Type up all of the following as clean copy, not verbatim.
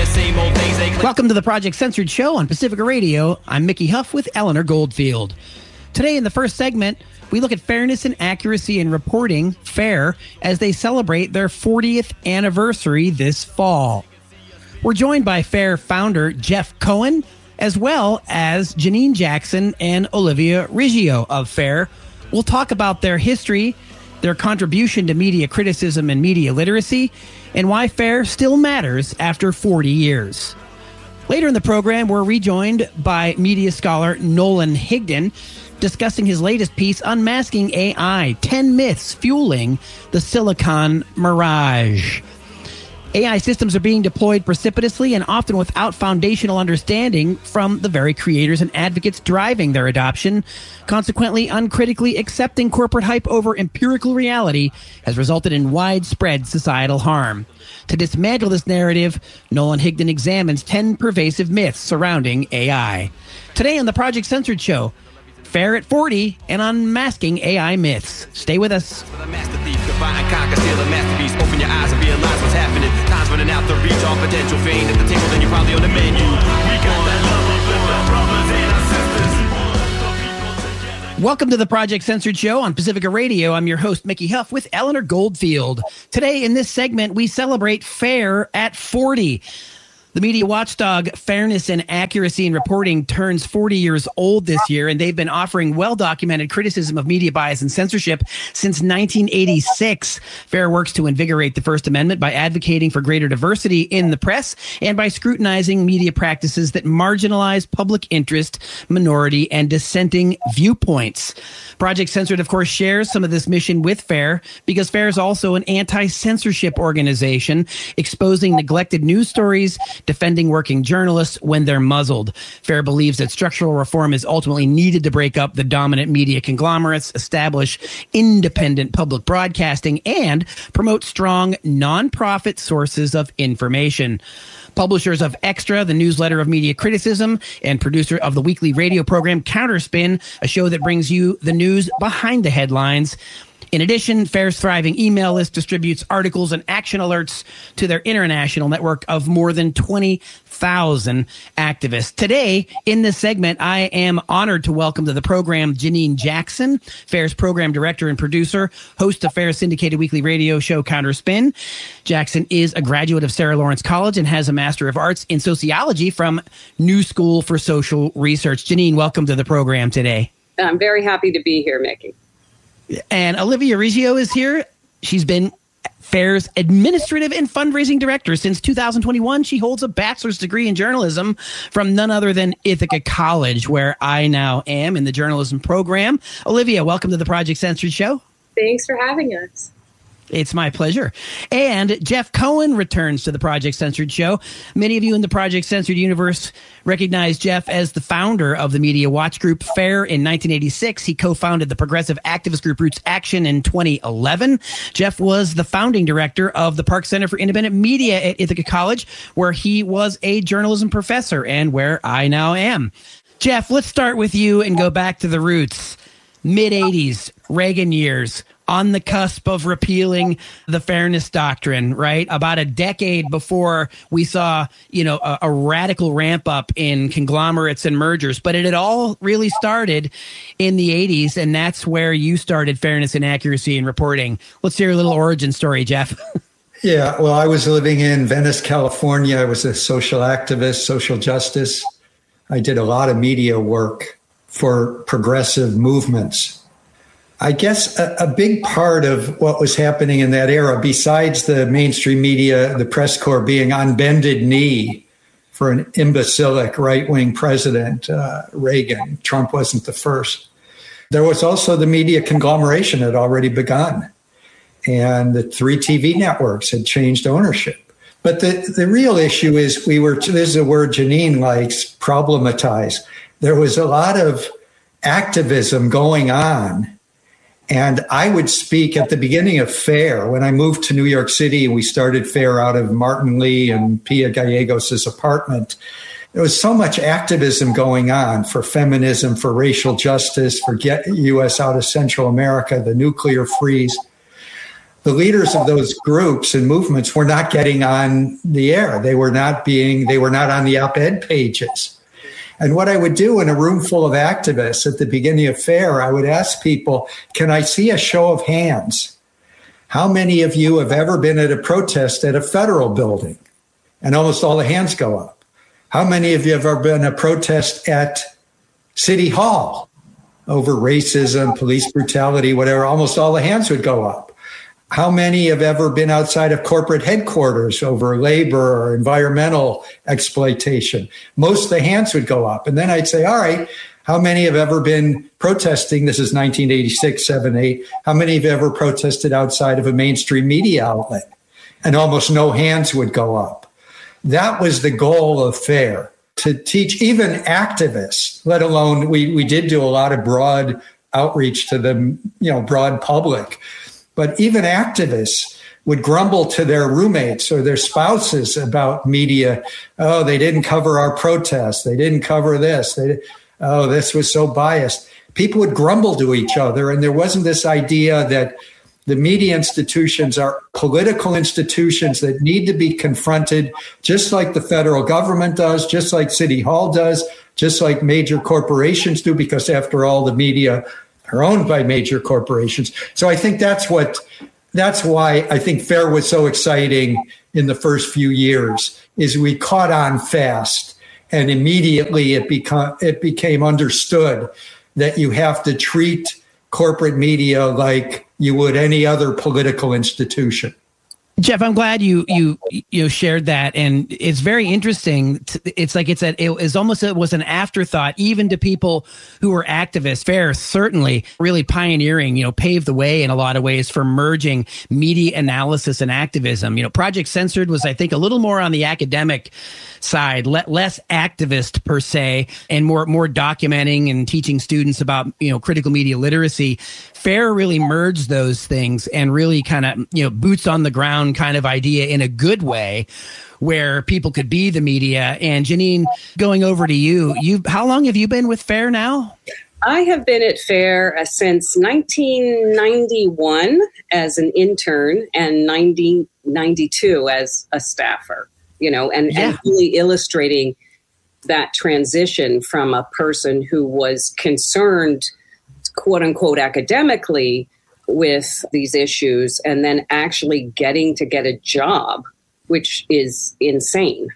same old things they claim. Welcome to the Project Censored Show on Pacifica Radio. I'm Mickey Huff with Eleanor Goldfield. Today in the first segment, we look at fairness and accuracy in reporting, FAIR, as they celebrate their 40th anniversary this fall. We're joined by FAIR founder Jeff Cohen, as well as Janine Jackson and Olivia Riggio of FAIR. We'll talk about their history, their contribution to media criticism and media literacy, and why FAIR still matters after 40 years. Later in the program, we're rejoined by media scholar Nolan Higdon, discussing his latest piece, Unmasking AI, 10 Myths Fueling the Silicon Mirage. AI systems are being deployed precipitously and often without foundational understanding from the very creators and advocates driving their adoption. Consequently, uncritically accepting corporate hype over empirical reality has resulted in widespread societal harm. To dismantle this narrative, Nolan Higdon examines 10 pervasive myths surrounding AI. Today on the Project Censored Show, FAIR at 40 and unmasking AI myths. Stay with us. Open your eyes and realize what's happening. Time's running out to reach all potential fame. At the table, then you're probably on the menu. We got that love, we flip our brothers and our sisters. Welcome to the Project Censored Show on Pacifica Radio. I'm your host, Mickey Huff, with Eleanor Goldfield. Today in this segment, we celebrate FAIR at 40. The media watchdog Fairness and Accuracy in Reporting turns 40 years old this year, and they've been offering well-documented criticism of media bias and censorship since 1986. FAIR works to invigorate the First Amendment by advocating for greater diversity in the press and by scrutinizing media practices that marginalize public interest, minority, and dissenting viewpoints. Project Censored, of course, shares some of this mission with FAIR because FAIR is also an anti-censorship organization exposing neglected news stories, defending working journalists when they're muzzled. FAIR believes that structural reform is ultimately needed to break up the dominant media conglomerates, establish independent public broadcasting, and promote strong nonprofit sources of information. Publishers of Extra, the newsletter of media criticism, and producer of the weekly radio program Counterspin, a show that brings you the news behind the headlines. In addition, FAIR's thriving email list distributes articles and action alerts to their international network of more than 20,000 activists. Today, in this segment, I am honored to welcome to the program Janine Jackson, FAIR's program director and producer, host of FAIR's syndicated weekly radio show Counterspin. Jackson is a graduate of Sarah Lawrence College and has a Master of Arts in Sociology from New School for Social Research. Janine, welcome to the program today. I'm very happy to be here, Mickey. And Olivia Riggio is here. She's been FAIR's administrative and fundraising director since 2021. She holds a bachelor's degree in journalism from none other than Ithaca College, where I now am in the journalism program. Olivia, welcome to the Project Censored Show. Thanks for having us. It's my pleasure. And Jeff Cohen returns to the Project Censored Show. Many of you in the Project Censored universe recognize Jeff as the founder of the media watch group FAIR in 1986. He co-founded the progressive activist group Roots Action in 2011. Jeff was the founding director of the Park Center for Independent Media at Ithaca College, where he was a journalism professor and where I now am. Jeff, let's start with you and go back to the roots. Mid-'80s, Reagan years, on the cusp of repealing the fairness doctrine, right? About a decade before we saw, a radical ramp up in conglomerates and mergers. But it had all really started in the 80s, and that's where you started Fairness and Accuracy in Reporting. Let's hear a little origin story, Jeff. Yeah, well, I was living in Venice, California. I was a social activist, social justice. I did a lot of media work for progressive movements. I guess a big part of what was happening in that era, besides the mainstream media, the press corps being on bended knee for an imbecilic right-wing president, Reagan, Trump wasn't the first. There was also the media conglomeration had already begun, and the 3 TV networks had changed ownership. But the real issue is this is a word Janine likes, problematize. There was a lot of activism going on. And I would speak at the beginning of FAIR. When I moved to New York City and we started FAIR out of Martin Lee and Pia Gallegos' apartment, there was so much activism going on for feminism, for racial justice, for get U.S. out of Central America, the nuclear freeze. the leaders of those groups and movements were not getting on the air. They were not on the op-ed pages. And what I would do in a room full of activists at the beginning of FAIR, I would ask people, can I see a show of hands? How many of you have ever been at a protest at a federal building? And almost all the hands go up. How many of you have ever been at a protest at City Hall over racism, police brutality, whatever? Almost all the hands would go up. How many have ever been outside of corporate headquarters over labor or environmental exploitation? Most of the hands would go up. And then I'd say, all right, how many have ever been protesting? This is 1986, 7, 8. How many have ever protested outside of a mainstream media outlet? And almost no hands would go up. That was the goal of FAIR, to teach even activists, let alone we did do a lot of broad outreach to the broad public. But even activists would grumble to their roommates or their spouses about media. Oh, they didn't cover our protests. They didn't cover this. This was so biased. People would grumble to each other. And there wasn't this idea that the media institutions are political institutions that need to be confronted just like the federal government does, just like City Hall does, just like major corporations do, because after all, the media are owned by major corporations. So I think that's why I think FAIR was so exciting in the first few years, is we caught on fast, and immediately it became understood that you have to treat corporate media like you would any other political institution. Jeff, I'm glad you shared that, and it's very interesting. It was an afterthought even to people who were activists. FAIR certainly really pioneering, paved the way in a lot of ways for merging media analysis and activism. Project Censored was, I think, a little more on the academic side, less activist per se, and more documenting and teaching students about critical media literacy. FAIR really merged those things and really kind of boots on the ground kind of idea in a good way, where people could be the media. And Janine, going over to you, how long have you been with FAIR now? I have been at FAIR since 1991 as an intern and 1992 as a staffer, and really illustrating that transition from a person who was concerned, quote unquote, academically with these issues, and then actually getting to get a job, which is insane.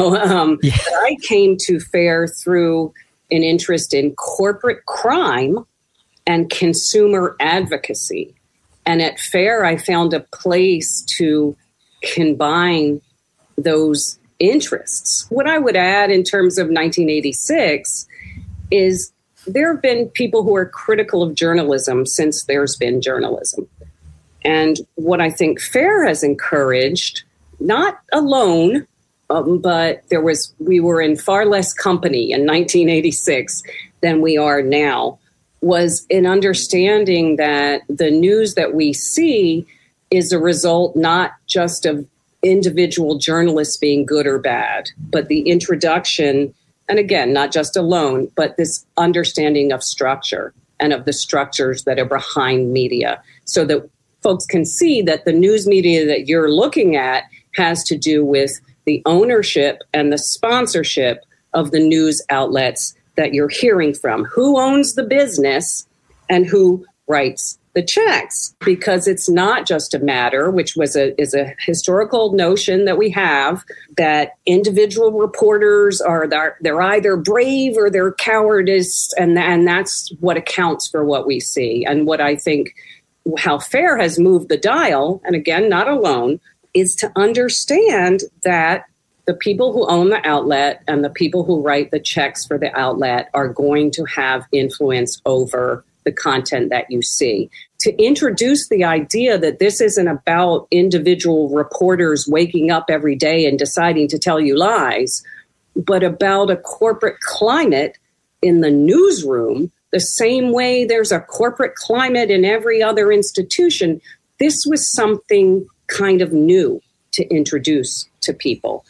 I came to FAIR through an interest in corporate crime and consumer advocacy. And at FAIR, I found a place to combine those interests. What I would add in terms of 1986 is there have been people who are critical of journalism since there's been journalism. And what I think FAIR has encouraged, not alone, but we were in far less company in 1986 than we are now, was an understanding that the news that we see is a result not just of individual journalists being good or bad, but the introduction, and again, not just alone, but this understanding of structure and of the structures that are behind media, so that folks can see that the news media that you're looking at has to do with the ownership and the sponsorship of the news outlets that you're hearing from. Who owns the business and who writes the checks? Because it's not just a matter, which is a historical notion that we have, that individual reporters they're either brave or they're cowardice, and that's what accounts for what we see. And what I think how FAIR has moved the dial, and again, not alone, is to understand that the people who own the outlet and the people who write the checks for the outlet are going to have influence over the content that you see. To introduce the idea that this isn't about individual reporters waking up every day and deciding to tell you lies, but about a corporate climate in the newsroom, the same way there's a corporate climate in every other institution. This was something kind of new to introduce to people.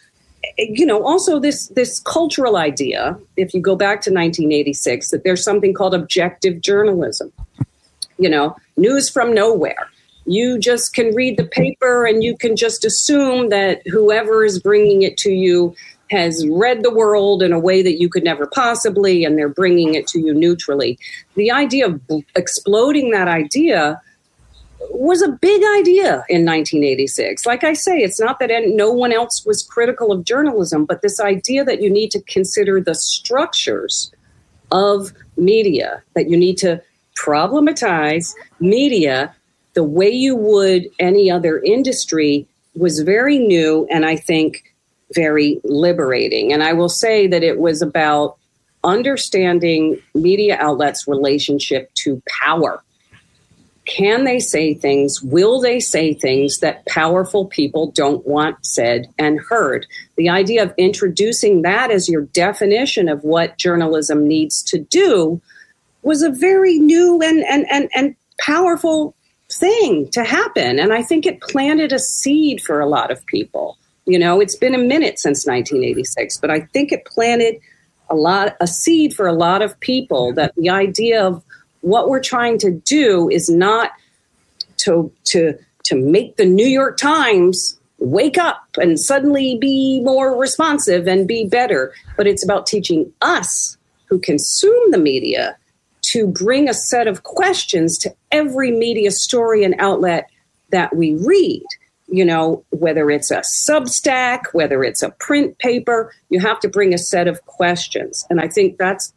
Also this cultural idea, if you go back to 1986, that there's something called objective journalism, news from nowhere. you just can read the paper and you can just assume that whoever is bringing it to you has read the world in a way that you could never possibly, and they're bringing it to you neutrally. The idea of exploding that idea was a big idea in 1986. Like I say, it's not that no one else was critical of journalism, but this idea that you need to consider the structures of media, that you need to problematize media the way you would any other industry, was very new and I think very liberating. And I will say that it was about understanding media outlets' relationship to power. Can they say things? Will they say things that powerful people don't want said and heard? The idea of introducing that as your definition of what journalism needs to do was a very new and powerful thing to happen. And I think it planted a seed for a lot of people. You know, it's been a minute since 1986, but I think it planted a seed for a lot of people, that the idea of what we're trying to do is not to make the New York Times wake up and suddenly be more responsive and be better, but it's about teaching us who consume the media to bring a set of questions to every media story and outlet that we read. You know, whether it's a Substack, whether it's a print paper, you have to bring a set of questions. And I think that's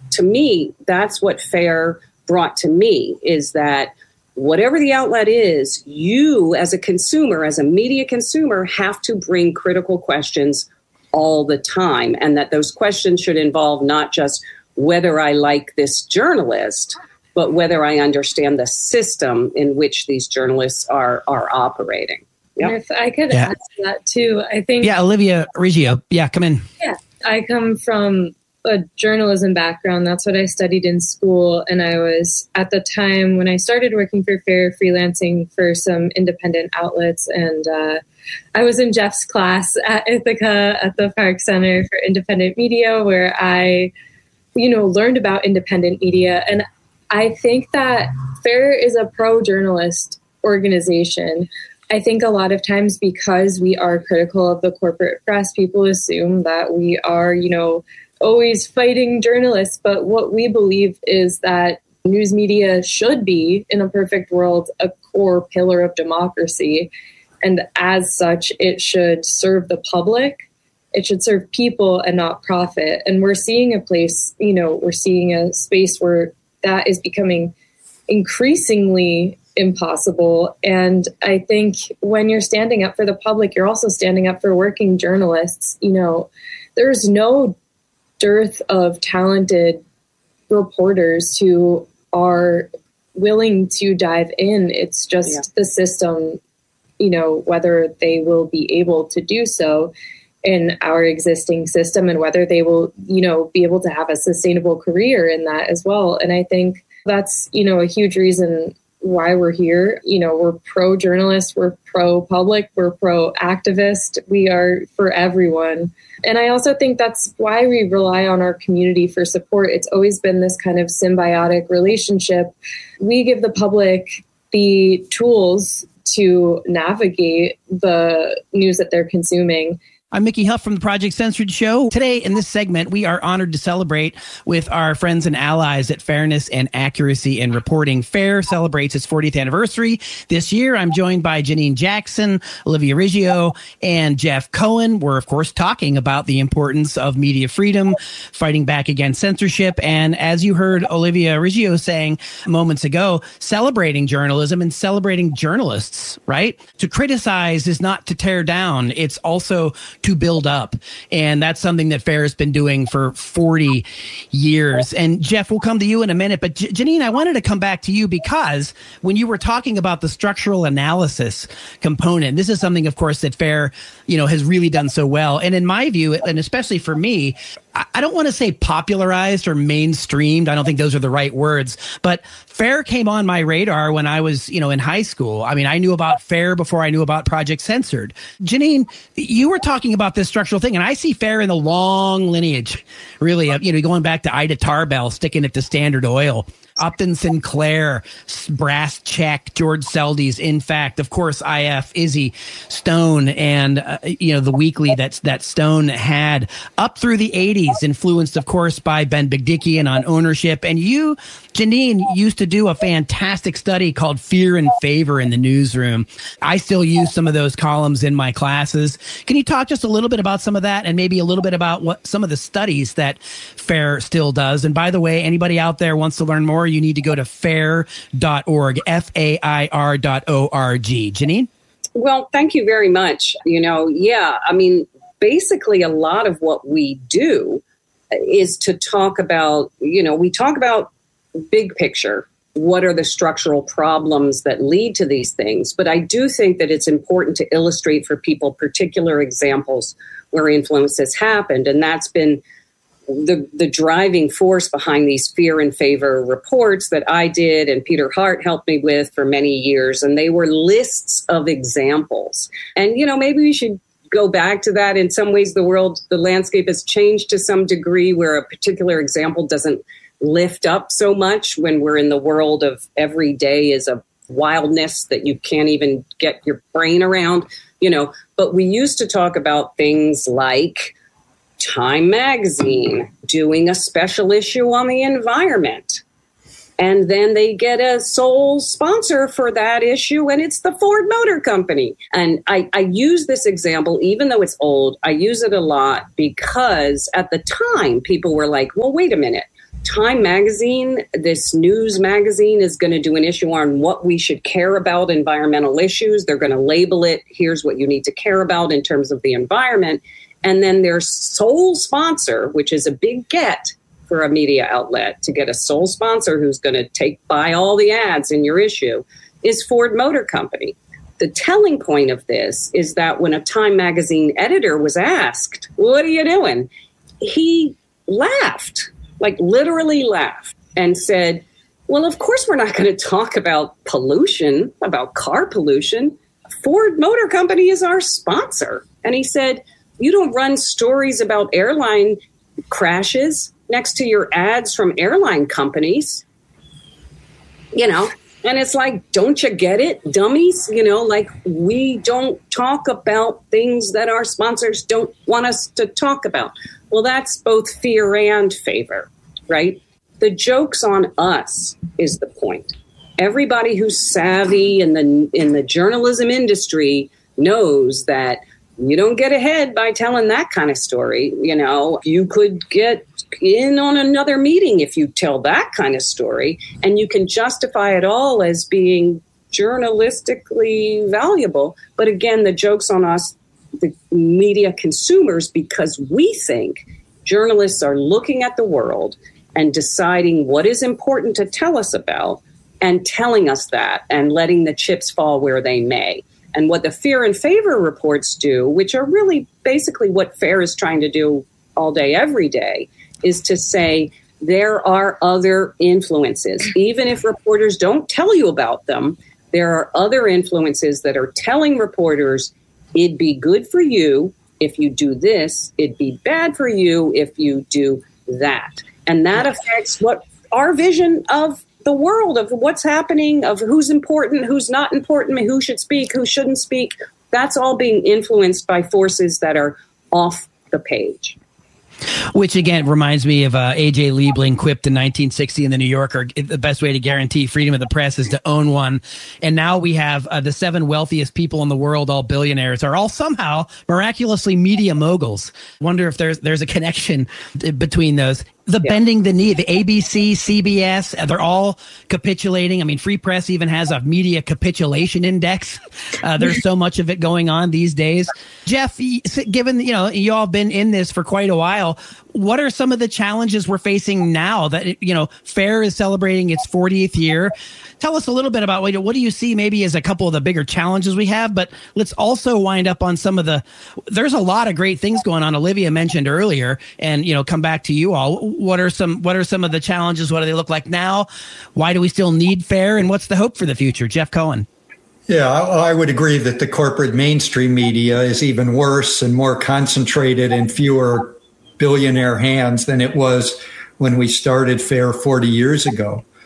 what FAIR brought to me, is that whatever the outlet is, you as a consumer, as a media consumer, have to bring critical questions all the time. And that those questions should involve not just whether I like this journalist, but whether I understand the system in which these journalists are operating. Yep. If I could add to that too, I think... Yeah, Olivia Riggio. Yeah, come in. Yeah, I come from a journalism background. That's what I studied in school. And I was, at the time when I started working for FAIR, freelancing for some independent outlets. And I was in Jeff's class at Ithaca at the Park Center for Independent Media, where I, learned about independent media. And I think that FAIR is a pro-journalist organization. I think a lot of times, because we are critical of the corporate press, people assume that we are, always fighting journalists. But what we believe is that news media should be, in a perfect world, a core pillar of democracy. And as such, it should serve the public. It should serve people and not profit. And we're seeing we're seeing a space where that is becoming increasingly impossible. And I think when you're standing up for the public, you're also standing up for working journalists. There's no dearth of talented reporters who are willing to dive in. It's just the system, whether they will be able to do so in our existing system, and whether they will, be able to have a sustainable career in that as well. And I think that's, a huge reason why we're here. We're pro-journalist, we're pro-public, we're pro-activist. We are for everyone. And I also think that's why we rely on our community for support. It's always been this kind of symbiotic relationship. We give the public the tools to navigate the news that they're consuming. I'm Mickey Huff from the Project Censored Show. Today, in this segment, we are honored to celebrate with our friends and allies at Fairness and Accuracy in Reporting. FAIR celebrates its 40th anniversary this year. I'm joined by Janine Jackson, Olivia Riggio, and Jeff Cohen. We're, of course, talking about the importance of media freedom, fighting back against censorship, and as you heard Olivia Riggio saying moments ago, celebrating journalism and celebrating journalists, right? To criticize is not to tear down. It's also to build up. And that's something that FAIR has been doing for 40 years. And Jeff, we'll come to you in a minute. But Janine, I wanted to come back to you because when you were talking about the structural analysis component, this is something, of course, that FAIR, has really done so well. And in my view, and especially for me, I don't want to say popularized or mainstreamed. I don't think those are the right words, but FAIR came on my radar when I was, in high school. I mean, I knew about FAIR before I knew about Project Censored. Janine, you were talking about this structural thing, and I see FAIR in the long lineage, really, of, going back to Ida Tarbell, sticking it to Standard Oil. Upton Sinclair, Brass Check, George Seldes, In Fact, of course, IF, Izzy, Stone, and the weekly that Stone had up through the 80s, influenced, of course, by Ben Bigdickian on ownership. And you, Janine, used to do a fantastic study called Fear and Favor in the newsroom. I still use some of those columns in my classes. Can you talk just a little bit about some of that, and maybe a little bit about what some of the studies that FAIR still does? And by the way, anybody out there wants to learn more, you need to go to fair.org, FAIR.org. Janine? Well, thank you very much. Basically a lot of what we do is to talk about, we talk about big picture. What are the structural problems that lead to these things? But I do think that it's important to illustrate for people particular examples where influence has happened. And that's been the driving force behind these Fear and Favor reports that I did and Peter Hart helped me with for many years. And they were lists of examples. And, maybe we should go back to that. In some ways, the landscape has changed to some degree where a particular example doesn't lift up so much when we're in the world of every day is a wildness that you can't even get your brain around, But we used to talk about things like Time Magazine doing a special issue on the environment. And then they get a sole sponsor for that issue, and it's the Ford Motor Company. And I use this example, even though it's old, I use it a lot because at the time people were like, well, wait a minute. Time Magazine, this news magazine, is going to do an issue on what we should care about environmental issues. They're going to label it, here's what you need to care about in terms of the environment. And then their sole sponsor, which is a big get for a media outlet, to get a sole sponsor who's going to buy all the ads in your issue, is Ford Motor Company. The telling point of this is that when a Time Magazine editor was asked, what are you doing? He laughed, like literally laughed, and said, well, of course we're not going to talk about pollution, about car pollution. Ford Motor Company is our sponsor. And he said, you don't run stories about airline crashes next to your ads from airline companies, and it's like, don't you get it, dummies? We don't talk about things that our sponsors don't want us to talk about. Well, that's both fear and favor, right? The joke's on us is the point. Everybody who's savvy in the journalism industry knows that you don't get ahead by telling that kind of story. You could get in on another meeting if you tell that kind of story, and you can justify it all as being journalistically valuable. But again, the joke's on us, the media consumers, because we think journalists are looking at the world and deciding what is important to tell us about and telling us that and letting the chips fall where they may. And what the Fear and Favor reports do, which are really basically what FAIR is trying to do all day, every day, is to say there are other influences. Even if reporters don't tell you about them, there are other influences that are telling reporters, it'd be good for you if you do this, it'd be bad for you if you do that. And that affects what our vision of the world, of what's happening, of who's important, who's not important, who should speak, who shouldn't speak. That's all being influenced by forces that are off the page. Which, again, reminds me of A.J. Liebling quipped in 1960 in the New Yorker, the best way to guarantee freedom of the press is to own one. And now we have the 7 wealthiest people in the world, all billionaires, are all somehow miraculously media moguls. Wonder if there's a connection between those. Bending the knee, the ABC, CBS, they're all capitulating. I mean, Free Press even has a media capitulation index. There's so much of it going on these days. Jeff, given, you all have been in this for quite a while, what are some of the challenges we're facing now that, FAIR is celebrating its 40th year? Tell us a little bit about what do you see maybe as a couple of the bigger challenges we have, but let's also wind up on there's a lot of great things going on. Olivia mentioned earlier, and, come back to you all. What are some of the challenges? What do they look like now? Why do we still need FAIR? And what's the hope for the future? Jeff Cohen. Yeah, I would agree that the corporate mainstream media is even worse and more concentrated in fewer billionaire hands than it was when we started FAIR 40 years ago.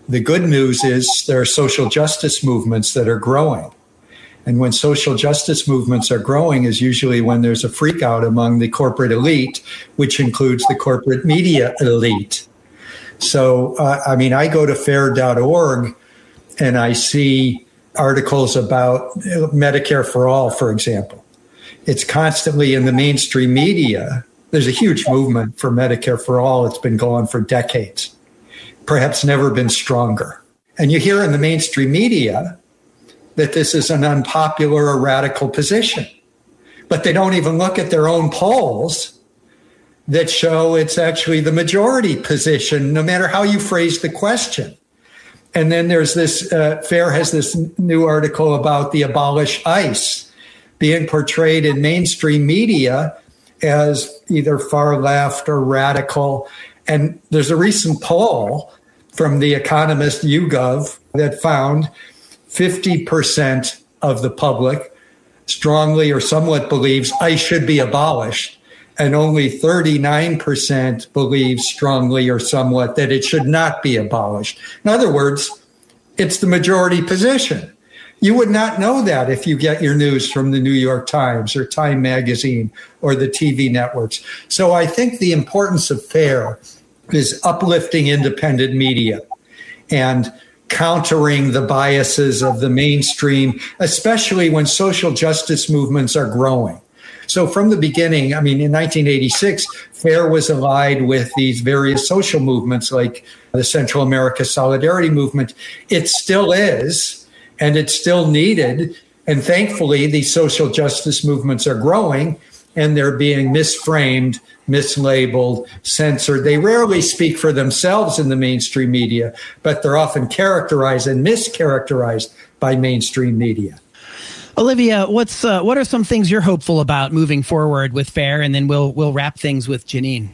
The good news is there are social justice movements that are growing. And when social justice movements are growing is usually when there's a freak out among the corporate elite, which includes the corporate media elite. So, I go to fair.org and I see articles about Medicare for All, for example. It's constantly in the mainstream media. There's a huge movement for Medicare for All. It's been going for decades, perhaps never been stronger. And you hear in the mainstream media that this is an unpopular or radical position, but they don't even look at their own polls that show it's actually the majority position, no matter how you phrase the question. And then there's this, FAIR has this new article about the abolish ICE being portrayed in mainstream media as either far left or radical. And there's a recent poll from the economist YouGov that found 50% of the public strongly or somewhat believes ICE should be abolished, and only 39% believes strongly or somewhat that it should not be abolished. In other words, it's the majority position. You would not know that if you get your news from the New York Times or Time Magazine or the TV networks. So I think the importance of FAIR is uplifting independent media and countering the biases of the mainstream, especially when social justice movements are growing. So from the beginning, in 1986, FAIR was allied with these various social movements like the Central America Solidarity Movement. It still is, and it's still needed. And thankfully, these social justice movements are growing, and they're being misframed, mislabeled, censored. They rarely speak for themselves in the mainstream media, but they're often characterized and mischaracterized by mainstream media. Olivia, what are some things you're hopeful about moving forward with FAIR, and then we'll wrap things with Janine.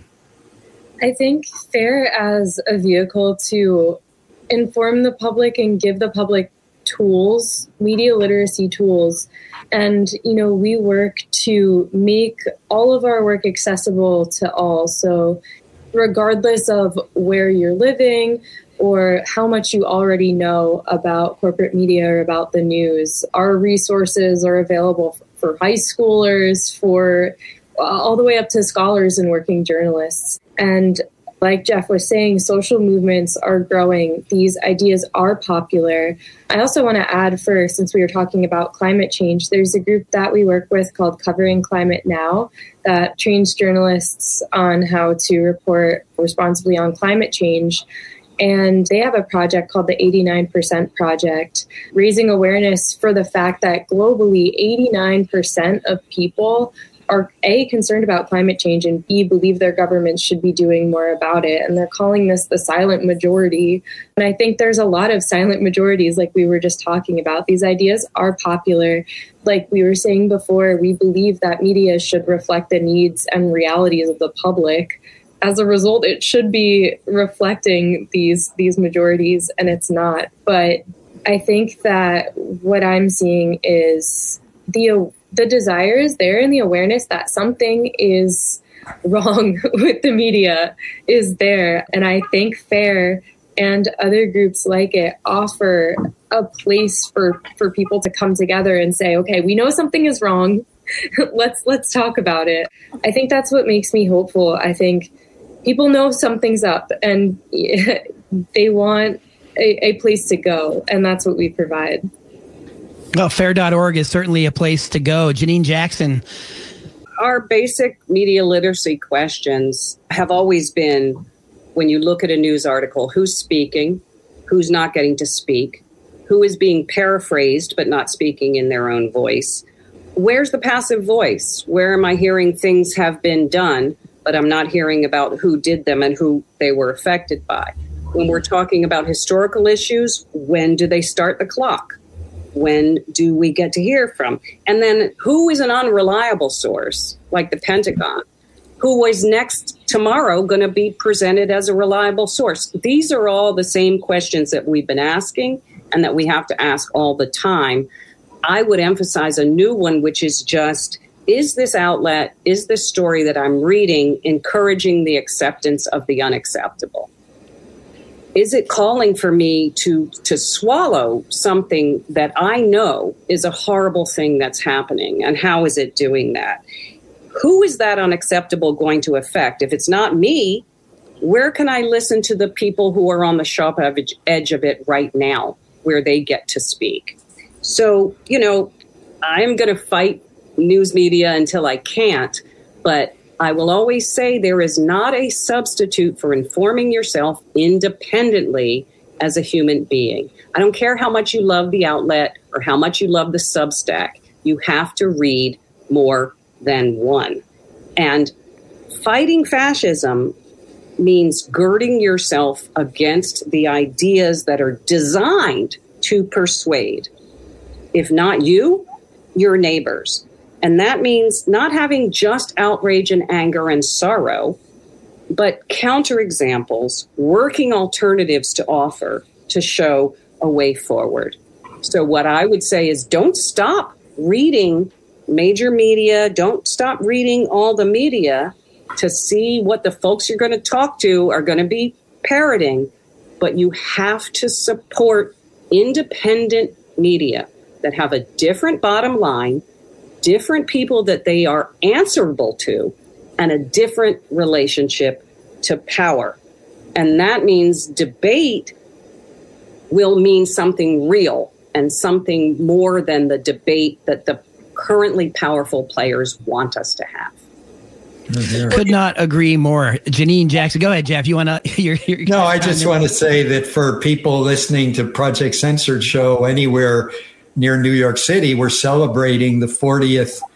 I think FAIR as a vehicle to inform the public and give the public tools, media literacy tools. And, we work to make all of our work accessible to all. So regardless of where you're living or how much you already know about corporate media or about the news, our resources are available for high schoolers, for all the way up to scholars and working journalists. And like Jeff was saying, social movements are growing. These ideas are popular. I also want to add, since we were talking about climate change, there's a group that we work with called Covering Climate Now that trains journalists on how to report responsibly on climate change. And they have a project called the 89% Project, raising awareness for the fact that globally 89% of people are A, concerned about climate change, and B, believe their governments should be doing more about it. And they're calling this the silent majority. And I think there's a lot of silent majorities like we were just talking about. These ideas are popular. Like we were saying before, we believe that media should reflect the needs and realities of the public. As a result, it should be reflecting these majorities, and it's not. But I think that what I'm seeing is the desire is there, and the awareness that something is wrong with the media is there. And I think FAIR and other groups like it offer a place for people to come together and say, okay, we know something is wrong. Let's talk about it. I think that's what makes me hopeful. I think people know something's up and they want a place to go, and that's what we provide. Well, fair.org is certainly a place to go. Janine Jackson. Our basic media literacy questions have always been, when you look at a news article, who's speaking, who's not getting to speak, who is being paraphrased but not speaking in their own voice. Where's the passive voice? Where am I hearing things have been done, but I'm not hearing about who did them and who they were affected by? When we're talking about historical issues, when do they start the clock? When do we get to hear from? And then who is an unreliable source, like the Pentagon? Who was next tomorrow going to be presented as a reliable source? These are all the same questions that we've been asking and that we have to ask all the time. I would emphasize a new one, which is just, is this outlet, is this story that I'm reading encouraging the acceptance of the unacceptable? is it calling for me to swallow something that I know is a horrible thing that's happening? And how is it doing that? Who is that unacceptable going to affect? If it's not me, where can I listen to the people who are on the sharp edge of it right now, where they get to speak? So, I'm going to fight news media until I can't, but I will always say there is not a substitute for informing yourself independently as a human being. I don't care how much you love the outlet or how much you love the Substack. You have to read more than one. And fighting fascism means girding yourself against the ideas that are designed to persuade, if not you, your neighbors. And that means not having just outrage and anger and sorrow, but counterexamples, working alternatives to offer to show a way forward. So what I would say is don't stop reading major media. Don't stop reading all the media to see what the folks you're going to talk to are going to be parroting. But you have to support independent media that have a different bottom line, different people that they are answerable to, and a different relationship to power. And that means debate will mean something real and something more than the debate that the currently powerful players want us to have. Could not agree more. Janine Jackson, go ahead, Jeff. You want to? No, I just want to say that for people listening to Project Censored Show anywhere near New York City, we're celebrating the 40th